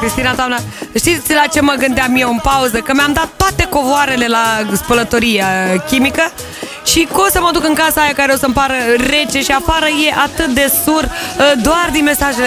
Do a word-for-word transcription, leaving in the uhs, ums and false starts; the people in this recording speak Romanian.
Cristina, toamna. Știți la ce mă gândeam eu în pauză? Că mi-am dat toate covoarele la spălătoria chimică și cum să mă duc în casa aia care o să-mi pară rece și afară e atât de sur, doar din mesajele